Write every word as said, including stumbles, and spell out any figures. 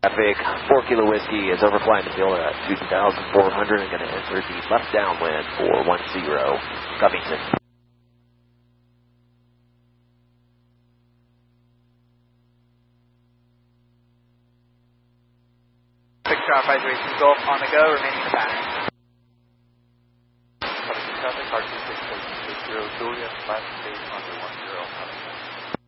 Traffic, four kilo whiskey is overflying the field at two thousand four hundred and going to enter the left downwind for one zero, Covington. Six Drive five three two Golf on the go, remaining in the pattern. Covington traffic, car two six six zero, Juliet, last stage under one zero.